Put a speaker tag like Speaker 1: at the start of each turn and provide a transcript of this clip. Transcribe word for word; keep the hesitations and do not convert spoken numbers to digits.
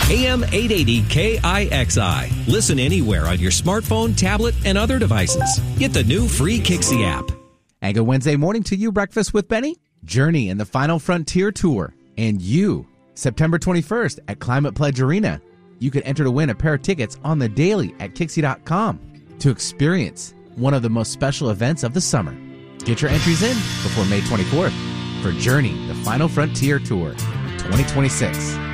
Speaker 1: A M eight eighty K I X I. Listen anywhere on your smartphone, tablet, and other devices. Get the new free Kixie app.
Speaker 2: And good Wednesday morning to you, Breakfast with Benny. Journey in the Final Frontier Tour. And you, September twenty-first at Climate Pledge Arena. You can enter to win a pair of tickets on the daily at Kixie dot com to experience one of the most special events of the summer. Get your entries in before May twenty-fourth for Journey, the Final Frontier Tour twenty twenty-six.